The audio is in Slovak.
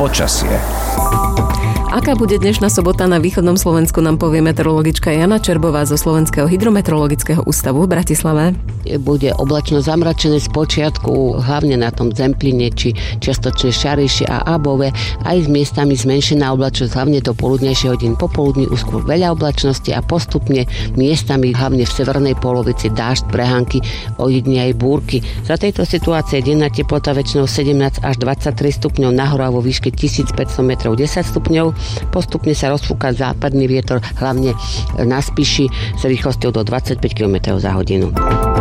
Počasie. Aká bude dnešná sobota na východnom Slovensku, nám povie meteorologička Jana Čerbová zo Slovenského hydrometeorologického ústavu v Bratislave. Bude oblačno zamračené z počiatku, hlavne na tom Zempline či čiastočne Šariši a Above, aj s miestami zmenšená oblačnosť, hlavne do poludnejšie hodín. Popoludní úskôr veľa oblačnosti a postupne miestami, hlavne v severnej polovici, dážď, prehánky, ojedine aj búrky. Za tejto situácie denná teplota väčšinou 17 až 23 stupňov, nahora vo výške 1500 metrov 10 stupňov. Postupne sa rozfúka západný vietor, hlavne na Spiši s rýchlosťou do 25 km za hodinu.